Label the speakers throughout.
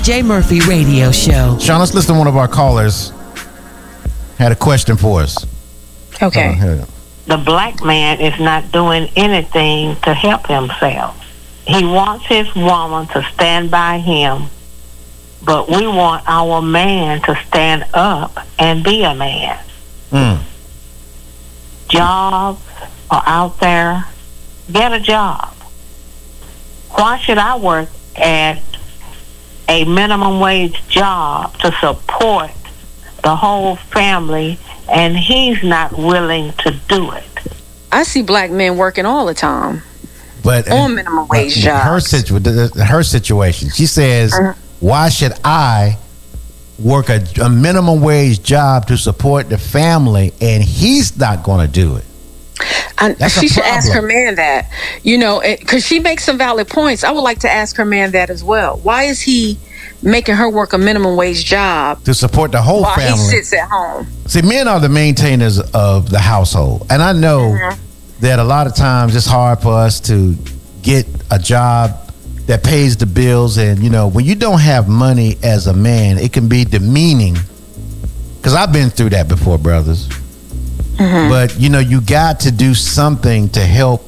Speaker 1: BJ Murphy Radio Show.
Speaker 2: Sean, let's listen to one of our callers. Had a question for us.
Speaker 3: Okay.
Speaker 4: The black man is not doing anything to help himself. He wants his woman to stand by him, but we want our man to stand up and be a man. Jobs are out there. Get a job. Why should I work at a minimum wage job to support the whole family, and he's not willing to do it?
Speaker 3: I see black men working all the time,
Speaker 2: but
Speaker 3: on minimum wage jobs.
Speaker 2: Her situation, she says, why should I work a minimum wage job to support the family, and he's not going to do it?
Speaker 3: She should ask her man that, because she makes some valid points. I would like to ask her man that as well. Why is he making her work a minimum wage job
Speaker 2: to support the whole family
Speaker 3: while he sits at home?
Speaker 2: See, men are the maintainers of the household, and I know that a lot of times it's hard for us to get a job that pays the bills, and when you don't have money as a man, it can be demeaning. Because I've been through that before, brothers. But you got to do something to help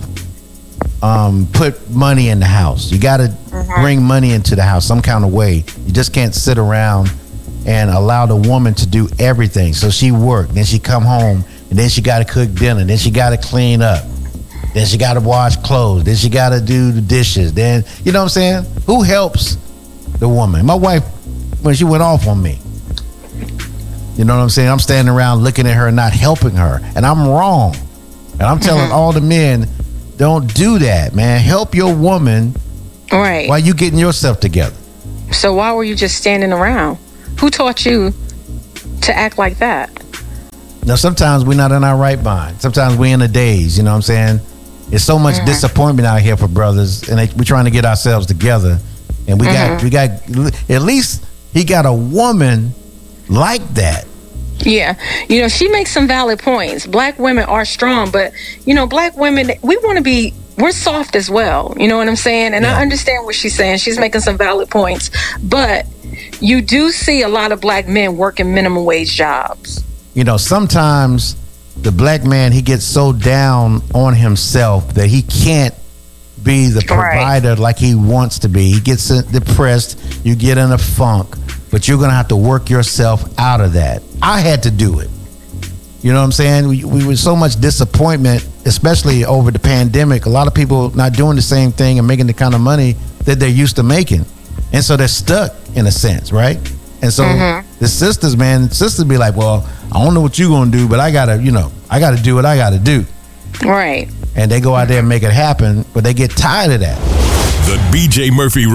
Speaker 2: put money in the house. You got to bring money into the house some kind of way. You just can't sit around and allow the woman to do everything. So she worked, then she come home, and then she got to cook dinner, then she got to clean up, then she got to wash clothes, then she got to do the dishes. Then you know what I'm saying? Who helps the woman? My wife, when she went off on me. You know what I'm saying? I'm standing around looking at her and not helping her. And I'm wrong. And I'm telling all the men, don't do that, man. Help your woman while you getting yourself together.
Speaker 3: So why were you just standing around? Who taught you to act like that?
Speaker 2: Now, sometimes we're not in our right mind. Sometimes we're in a daze, you know what I'm saying? There's so much disappointment out here for brothers, and we're trying to get ourselves together. And we got, at least he got a woman like that.
Speaker 3: Yeah. She makes some valid points. Black women are strong, but, black women, we're soft as well. You know what I'm saying? And I understand what she's saying. She's making some valid points. But you do see a lot of black men working minimum wage jobs.
Speaker 2: Sometimes the black man, he gets so down on himself that he can't be the provider like he wants to be. He gets depressed. You get in a funk. But you're going to have to work yourself out of that. I had to do it. You know what I'm saying? We were so much disappointment, especially over the pandemic. A lot of people not doing the same thing and making the kind of money that they're used to making. And so they're stuck in a sense, right? And so the sisters be like, well, I don't know what you're going to do, but I got to do what I got to do.
Speaker 3: Right.
Speaker 2: And they go out there and make it happen, but they get tired of that.
Speaker 5: The BJ Murphy